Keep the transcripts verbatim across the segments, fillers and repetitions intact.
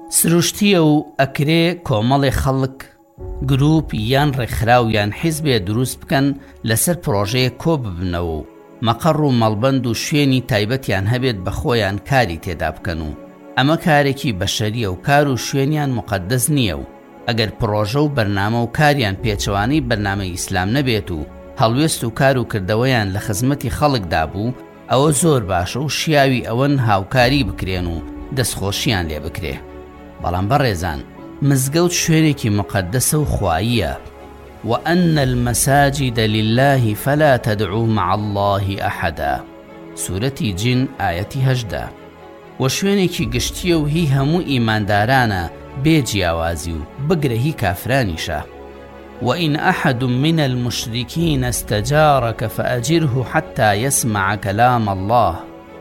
سروشتیە و ئەکرێ کۆمەڵێ خەڵک گروپ یان ڕێکخراو یان حیزبێ دروست بکەن لەسەر پرۆژەیە کۆ ببنەوە و مەقەڕ و مەڵبەند و شوێنی تایبەتیان هەبێت بە خۆیان کاری تێدا بکەن و ئەمە کارێکی بەشەریە و کار و شوێنیان مقەدەس نییە و ئەگەر پرۆژە و بەرنامە و کاریان پێچەوانەی بەرنامەی ئیسلام نەبێت و هەڵوێست و کار و کردەوەیان لە خزمەتی خەڵکدا بوو ئەوە زۆر باشە و شیاوی ئەوەن هاوکاری بکرێن و دەستخۆشیان لێ بکرێ. بەڵام بەڕێزان مزگەوت شوێنێکی مقەدەسە و خواییە. وأن المساجد لله فلا تدعوا مع الله أحدا سورەتی جین ئایەتی هەژدە. و شوێنێکی گشتیە و هی هەموو ئیماندارانە بێ جیاوازی و بگرە هی کافرانیشە. وإن أحد من المشركين استجارك فأجره حتى يسمع كلام الله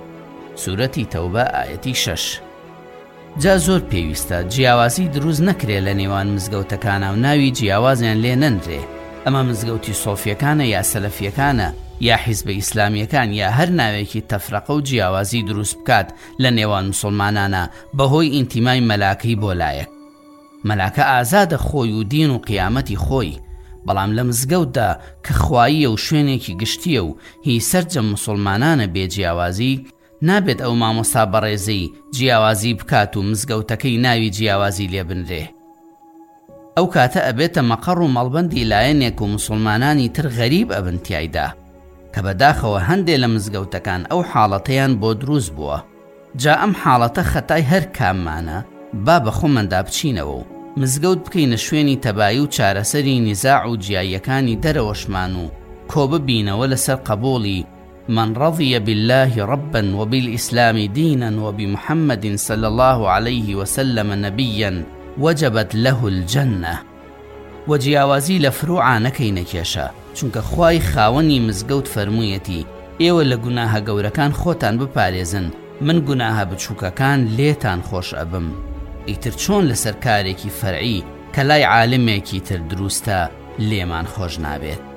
سورەتی تەوبە ئایەتی شەش. جا زۆر پێویستە جیاوازی دروست نەکرێ لە نێوان مزگەوتەکانە و ناوی جیاوازیان لێ نەنرێ. ئەمە مزگەوتی سۆفیەکانە یا سەلەفیەکانە یا حیزبە ئیسلامیەکان یا هەر ناوێکی تەفرەقە و جیاوازی دروست بکات لە نێوان مسلمانانە بەهۆی ئینتیمای مەلاکەی بۆ لایەک. مەلاکە ئازادە خۆی و دین و قیامەتی خۆی، بەڵام لە مزگەوتدا کە خواییە و شوێنێکی گشتیە و هی سەرجەم مسلمانانە بێ جیاوازی نابێت ئەو مامۆستا بەڕێزەی جیاوازی بکات و مزگەوتەکەی ناوی جیاوازی لێ بنرێ. ئەو کاتە ئەبێتە مەقەڕ و مەڵبەندی لایەنێک و مسلمانانی تر غەریب ئەبن تیایدا کە بەداخەوە هەندێ لە مزگەوتەکان ئەو حاڵەتەیان بۆ دروست بووە. جا ئەم حاڵەتە خەتای هەر کاممانە با بە خۆمەندا بچینەوە و مزگەوت بکەینە شوێنی تەبایی و چارەسەری نیزاع و جیاییەکانی دەرەوەشمان و کۆ ببینەوە لەسەر قبوڵی من رضي بالله ربا وبالإسلام دينا وبمحمد صلى الله عليه وسلم نبيا وجبت له الجنة. وجیاوازی لە فروعا نەکەینە کێشە، چونکە خوای خاوەنی مزگەوت فەرموویەتی ئێوە لە گوناهە گەورەکان خۆتان بپارێزن، من گوناهە بچووکەکان لێتان خۆش ئەبم. ئیتر چۆن لەسەر کارێکی فەرعی کە لای عالمێکی تر دروستە لێمان خۆش نابێت.